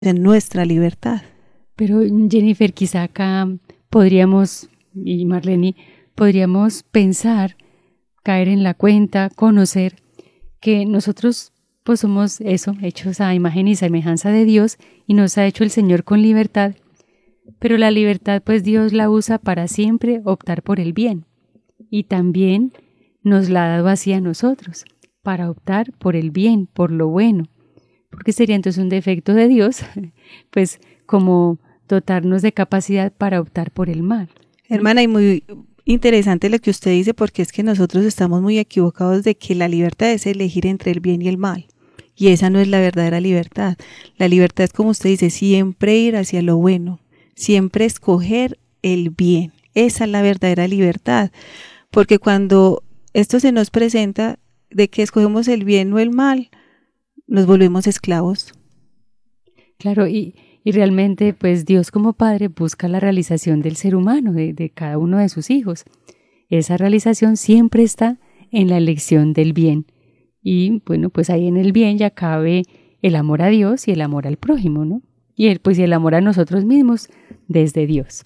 en nuestra libertad. Pero Jennifer, quizá acá podríamos, y Marlene, podríamos pensar, caer en la cuenta, conocer que nosotros pues somos eso, hechos a imagen y semejanza de Dios, y nos ha hecho el Señor con libertad, pero la libertad pues Dios la usa para siempre optar por el bien, y también nos la ha dado así a nosotros, para optar por el bien, por lo bueno, porque sería entonces un defecto de Dios, pues como dotarnos de capacidad para optar por el mal. Hermana, y muy interesante lo que usted dice, porque es que nosotros estamos muy equivocados de que la libertad es elegir entre el bien y el mal. Y esa no es la verdadera libertad. La libertad es, como usted dice, siempre ir hacia lo bueno, siempre escoger el bien. Esa es la verdadera libertad. Porque cuando esto se nos presenta de que escogemos el bien o el mal, nos volvemos esclavos. Claro, y realmente pues Dios como Padre busca la realización del ser humano, de cada uno de sus hijos. Esa realización siempre está en la elección del bien. Y bueno, pues ahí en el bien ya cabe el amor a Dios y el amor al prójimo, ¿no? Y el amor a nosotros mismos desde Dios.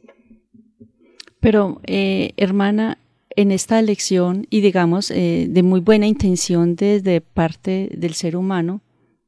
Pero, hermana, en esta elección, y digamos, de muy buena intención desde parte del ser humano,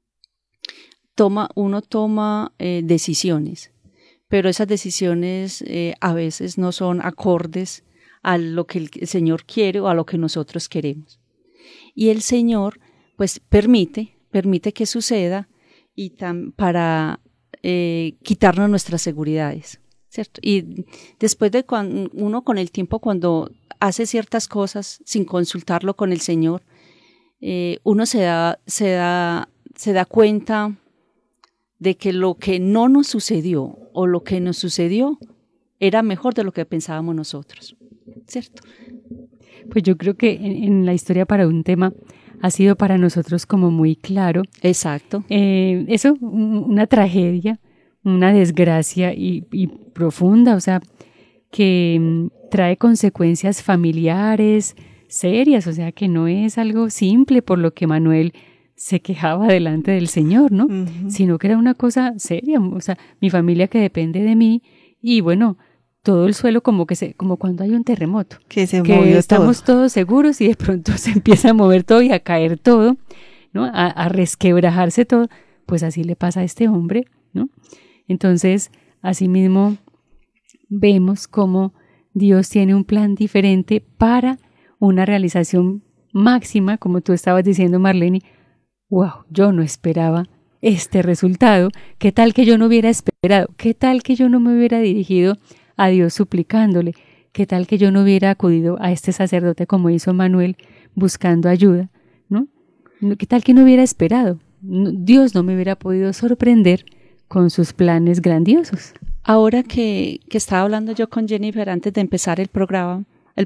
uno toma decisiones, pero esas decisiones a veces no son acordes a lo que el Señor quiere o a lo que nosotros queremos. Y el Señor, pues, permite que suceda y para quitarnos nuestras seguridades, ¿cierto? Y después de uno con el tiempo, cuando hace ciertas cosas sin consultarlo con el Señor, uno se da cuenta de que lo que no nos sucedió o lo que nos sucedió era mejor de lo que pensábamos nosotros, ¿cierto? Pues yo creo que en la historia para un tema ha sido para nosotros como muy claro. Exacto. Eso, una tragedia, una desgracia y profunda, o sea, que trae consecuencias familiares serias, o sea, que no es algo simple por lo que Manuel se quejaba delante del Señor, ¿no? Sino que era una cosa seria, o sea, mi familia que depende de mí y bueno, todo el suelo como cuando hay un terremoto. Que se movió estamos todos seguros y de pronto se empieza a mover todo y a caer todo, ¿no? A resquebrajarse todo, pues así le pasa a este hombre, ¿no? Entonces, asimismo, vemos cómo Dios tiene un plan diferente para una realización máxima, como tú estabas diciendo, Marlene. Wow, yo no esperaba este resultado. ¿Qué tal que yo no hubiera esperado? ¿Qué tal que yo no me hubiera dirigido a Dios suplicándole? ¿Qué tal que yo no hubiera acudido a este sacerdote como hizo Manuel buscando ayuda? ¿No? ¿Qué tal que no hubiera esperado? Dios no me hubiera podido sorprender con sus planes grandiosos. Ahora que estaba hablando yo con Jennifer antes de empezar el programa,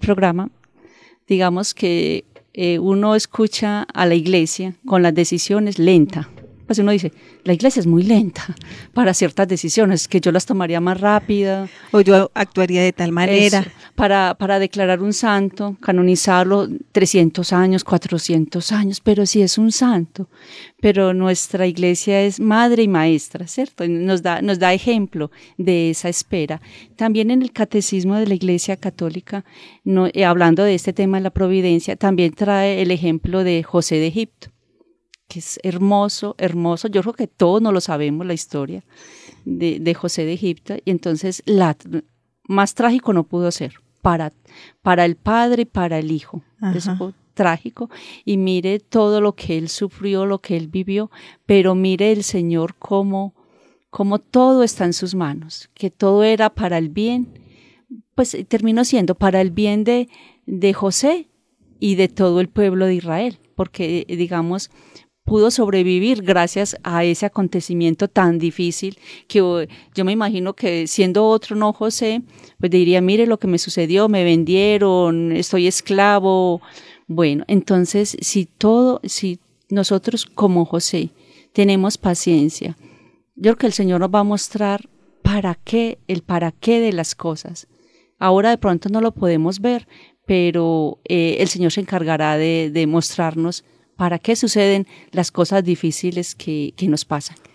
digamos que uno escucha a la iglesia con las decisiones lenta. Pues uno dice, la iglesia es muy lenta para ciertas decisiones, que yo las tomaría más rápida. O yo actuaría de tal manera. Eso, para declarar un santo, canonizarlo 300 años, 400 años, pero sí es un santo. Pero nuestra iglesia es madre y maestra, ¿cierto? Nos da ejemplo de esa espera. También en el catecismo de la Iglesia Católica, hablando de este tema de la providencia, también trae el ejemplo de José de Egipto, que es hermoso, hermoso. Yo creo que todos no lo sabemos, la historia de José de Egipto. Y entonces, más trágico no pudo ser para el padre y para el hijo. Ajá. Eso fue trágico. Y mire todo lo que él sufrió, lo que él vivió, pero mire el Señor como todo está en sus manos, que todo era para el bien, pues terminó siendo para el bien de José y de todo el pueblo de Israel, porque digamos, pudo sobrevivir gracias a ese acontecimiento tan difícil que yo me imagino que siendo otro, no José, pues diría, mire lo que me sucedió, me vendieron, estoy esclavo. Bueno, entonces si nosotros como José tenemos paciencia, yo creo que el Señor nos va a mostrar el para qué de las cosas. Ahora de pronto no lo podemos ver, pero el Señor se encargará de mostrarnos para qué suceden las cosas difíciles que nos pasan.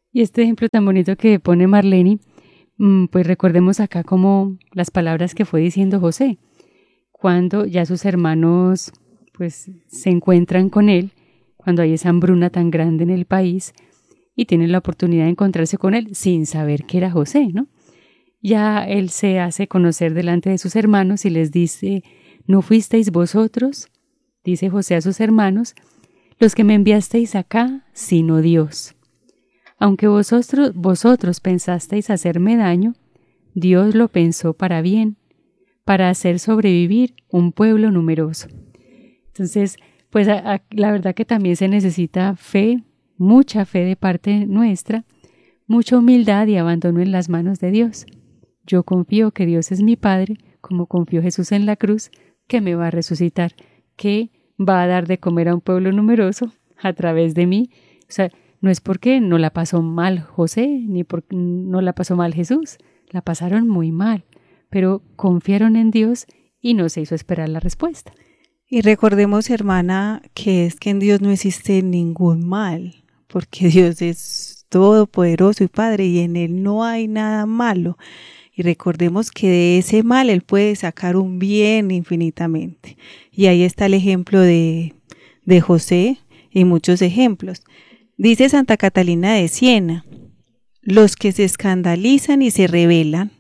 Y este ejemplo tan bonito que pone Marlene, pues recordemos acá como las palabras que fue diciendo José, cuando ya sus hermanos pues se encuentran con él, cuando hay esa hambruna tan grande en el país y tienen la oportunidad de encontrarse con él sin saber que era José, ¿no? Ya él se hace conocer delante de sus hermanos y les dice, ¿no fuisteis vosotros? Dice José a sus hermanos, los que me enviasteis acá, sino Dios. Aunque vosotros pensasteis hacerme daño, Dios lo pensó para bien, para hacer sobrevivir un pueblo numeroso. Entonces, pues la verdad que también se necesita fe, mucha fe de parte nuestra, mucha humildad y abandono en las manos de Dios. Yo confío que Dios es mi Padre, como confió Jesús en la cruz, que me va a resucitar, que va a dar de comer a un pueblo numeroso a través de mí. O sea, no es porque no la pasó mal José, ni porque no la pasó mal Jesús, la pasaron muy mal, pero confiaron en Dios y no se hizo esperar la respuesta. Y recordemos, hermana, que es que en Dios no existe ningún mal, porque Dios es todopoderoso y Padre y en Él no hay nada malo. Y recordemos que de ese mal Él puede sacar un bien infinitamente. Y ahí está el ejemplo de José y muchos ejemplos. Dice Santa Catalina de Siena, los que se escandalizan y se rebelan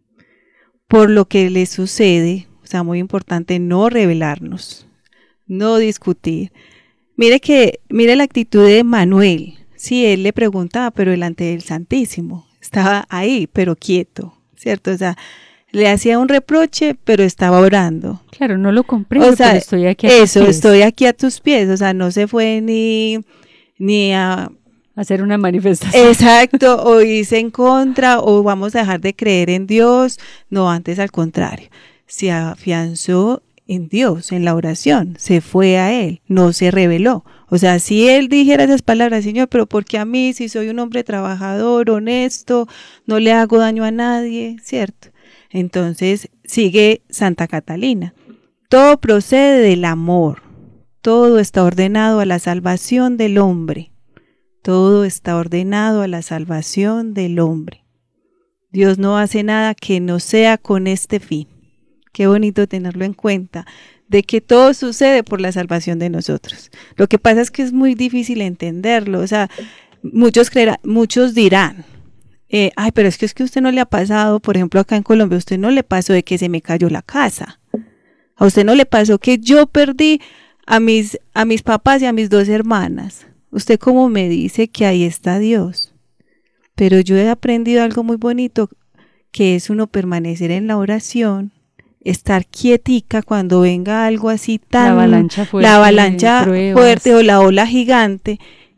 por lo que les sucede, o sea, muy importante no rebelarnos, no discutir. Mire la actitud de Manuel. Sí, él le preguntaba, pero delante del Santísimo. Estaba ahí, pero quieto, ¿cierto? O sea, le hacía un reproche, pero estaba orando. Claro, no lo comprendo, o sea, pero estoy aquí a tus pies. Estoy aquí a tus pies. O sea, no se fue ni a hacer una manifestación. Exacto, o irse en contra, o vamos a dejar de creer en Dios. No, antes al contrario. Se afianzó en Dios, en la oración, se fue a Él, no se rebeló. O sea, si Él dijera esas palabras, Señor, pero ¿por qué a mí, si soy un hombre trabajador, honesto, no le hago daño a nadie, ¿cierto? Entonces sigue Santa Catalina. Todo procede del amor, todo está ordenado a la salvación del hombre, todo está ordenado a la salvación del hombre. Dios no hace nada que no sea con este fin. Qué bonito tenerlo en cuenta, de que todo sucede por la salvación de nosotros. Lo que pasa es que es muy difícil entenderlo, o sea, muchos dirán, ay, pero es que a usted no le ha pasado, por ejemplo, acá en Colombia, a usted no le pasó de que se me cayó la casa, a usted no le pasó que yo perdí a mis papás y a mis 2 hermanas. Usted cómo me dice que ahí está Dios. Pero yo he aprendido algo muy bonito, que es uno permanecer en la oración, estar quietica cuando venga algo así tan, la avalancha fuerte o la ola gigante,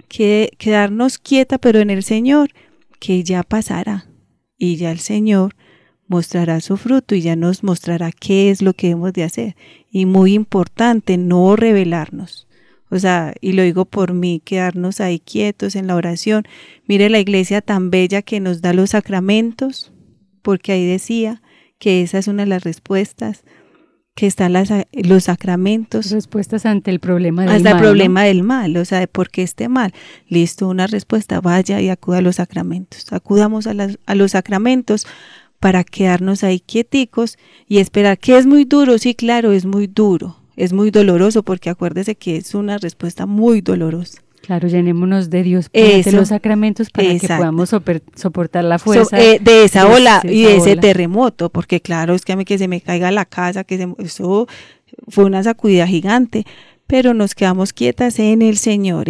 quedarnos quieta pero en el Señor, que ya pasará y ya el Señor mostrará su fruto y ya nos mostrará qué es lo que debemos de hacer. Y muy importante, no rebelarnos. O sea, y lo digo por mí, quedarnos ahí quietos en la oración. Mire la iglesia tan bella que nos da los sacramentos, porque ahí decía que esa es una de las respuestas, que están los sacramentos. Respuestas ante el problema del mal. Hasta el problema del mal, o sea, de por qué esté mal. Listo, una respuesta, vaya y acuda a los sacramentos. Acudamos a los sacramentos para quedarnos ahí quieticos y esperar, que es muy duro, sí, claro, es muy duro. Es muy doloroso porque acuérdese que es una respuesta muy dolorosa. Claro, llenémonos de Dios de los sacramentos para que podamos soportar la fuerza de esa ola y de ese terremoto, porque claro, es que a mí que se me caiga la casa, eso fue una sacudida gigante, pero nos quedamos quietas en el Señor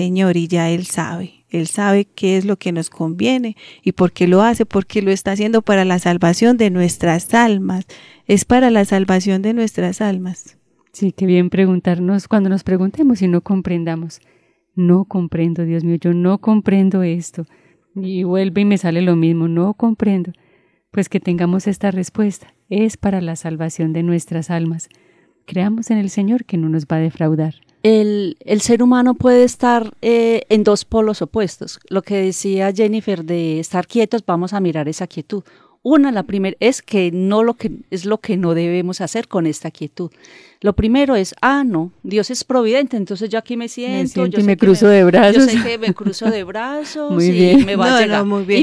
y ya Él sabe qué es lo que nos conviene y por qué lo hace, porque lo está haciendo para la salvación de nuestras almas, es para la salvación de nuestras almas. Sí, qué bien preguntarnos cuando nos preguntemos y no comprendamos. No comprendo, Dios mío, yo no comprendo esto. Y vuelve y me sale lo mismo, no comprendo. Pues que tengamos esta respuesta, es para la salvación de nuestras almas. Creamos en el Señor que no nos va a defraudar. El ser humano puede estar en 2 polos opuestos. Lo que decía Jennifer de estar quietos, vamos a mirar esa quietud. la primera, es que no lo que es lo que no debemos hacer con esta quietud. Lo primero es, no, Dios es providente, entonces yo aquí me siento y me cruzo de brazos. Yo sé que me cruzo de brazos Muy y bien. me va a llegar. Muy bien.